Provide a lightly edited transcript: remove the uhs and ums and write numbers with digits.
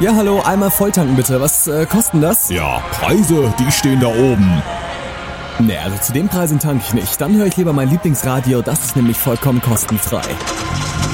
Ja, hallo, einmal volltanken bitte. Was kostet das? Ja, Preise, die stehen da oben. Ne, also zu den Preisen tanke ich nicht. Dann höre ich lieber mein Lieblingsradio, das ist nämlich vollkommen kostenfrei.